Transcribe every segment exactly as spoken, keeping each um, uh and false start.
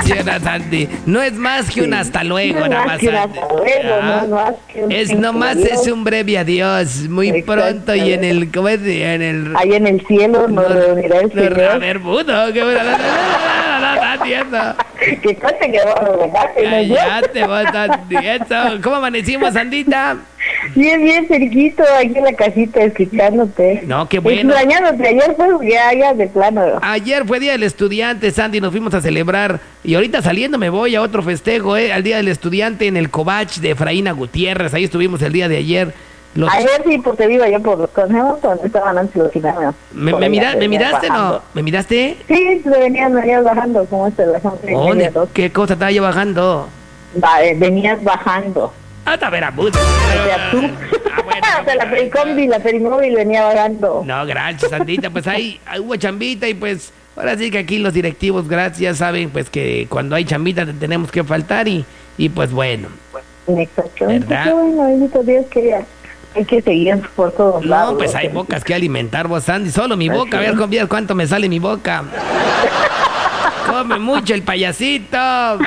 menciona, Sandy. No es más que un Sí. hasta luego, No es nada más más. que un Sandy. hasta luego, no es más que un Es simple nomás adiós. es un breve adiós. Muy pronto y en el. ¿Cómo es? En el. Ahí en el cielo nos reunirá el no, a Señor. ver, puto. Que no, no, no, no, no, entiendo. Que cuente que vamos a regarte, ¿no? Cállate, vos, Sandy. Eso. ¿Cómo amanecimos, Sandita? Bien, bien, cerquito, aquí en la casita, escuchándote. No, qué bueno. Extrañándote, ayer fue ya, ya de plano. Ayer fue Día del Estudiante, Sandy, nos fuimos a celebrar. Y ahorita saliendo me voy a otro festejo, ¿eh? Al Día del Estudiante en el Covach de Efraína Gutiérrez. Ahí estuvimos el día de ayer. Los... Ayer sí, porque vivo yo por los consejos donde estaban antes los ciudadanos. ¿Me, me, mira, ¿me miraste no? ¿Me miraste? Sí, se venían, venías bajando, como este, las once y ¿Dónde? media, dos. ¿Qué cosa estaba yo bajando? Va, eh, venías bajando. Hasta ver a puta. O sea, tú. Ah, bueno, O sea, la bueno. pericombi, la perimóvil venía bajando. No, gracias, Sandita. Pues ahí ahí hubo chambita y pues ahora sí que aquí los directivos, gracias, saben pues que cuando hay chambita te tenemos que faltar y, y pues bueno. Exactamente. ¿Verdad? Qué bueno, bendito Dios, que ya hay que seguir por todos lados. No, pues hay bocas que alimentar vos, Sandy. Solo mi boca, a ver con vida cuánto me sale mi boca. Come mucho el payasito.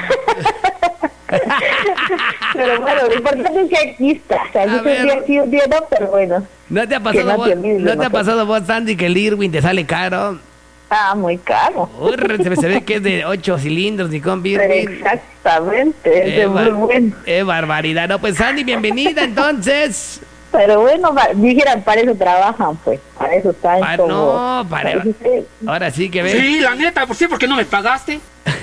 Pero bueno, lo importante es que aquí está. O sea, A yo ver. un día sí, un día no, pero bueno. ¿No te ha Que pasado no vos, te olvides de ¿no te ha nosotros. pasado vos, Sandy, que el Irwin te sale caro? Ah, muy caro. Urr, se, se ve que es de ocho cilindros ni con Pero Irwin. exactamente, es de Eh, muy bar- bueno. eh, barbaridad. No, pues Sandy, bienvenida entonces. Pero bueno, va- dijeran, para eso trabajan, pues. Para eso están Pa- como... no, para- eso sí. Ahora sí que ves. Sí, la neta, ¿por sí? ¿Por qué no me pagaste?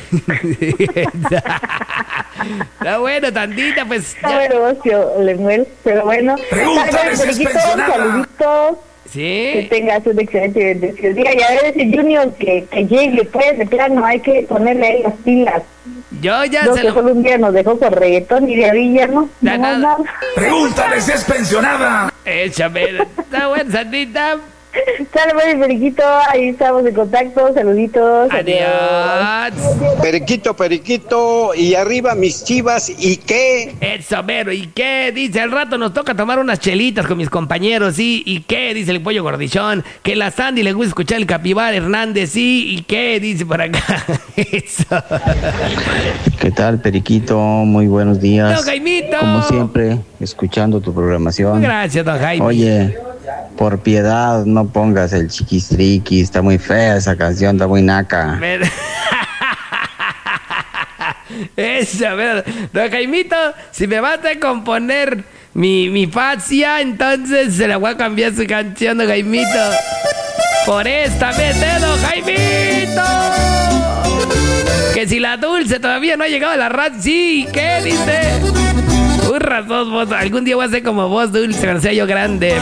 Está bueno, tantita, pues. Está ya- bueno, ocio, Lemuel. Pero bueno, Pregúntale dale, si es Periquito, pensionada. saluditos. Que Sí. tengas un excelente y bendecido día. Y a ver ese Junior que, que llegue, pues, de plano, hay que ponerle ahí las pilas. Yo ya No, se que lo. solo un día nos dejó con reggaetón y de ahí ya no. Ya no, nada. nada. Pregúntale si es pensionada. Échame. Está bueno, Sandita. Sale, pues, Periquito, ahí estamos en contacto. Saluditos. Adiós. Periquito, periquito, y arriba mis chivas, ¿y qué? Eso, mero. ¿Y qué? Dice, al rato nos toca tomar unas chelitas con mis compañeros, ¿sí? ¿Y qué? Dice el pollo gordichón. Que la Sandy le gusta escuchar el Capibar Hernández, ¿sí? ¿Y qué? Dice por acá. Eso. ¿Qué tal, Periquito? Muy buenos días. Don Jaimito. Como siempre, escuchando tu programación. Gracias, don Jaime. Oye, por piedad, no pongas el chiquistriqui. Está muy fea esa canción, está muy naca. Me- Eso, a ver, don Jaimito, si me vas a componer mi, mi fascia, entonces se la voy a cambiar su canción, don Jaimito. Por esta vez, ¿eh, don Jaimito? Que si la dulce todavía no ha llegado a la radio, sí, ¿qué dice? Hurra, sos vos, algún día voy a ser como vos, dulce, cuando sea yo grande.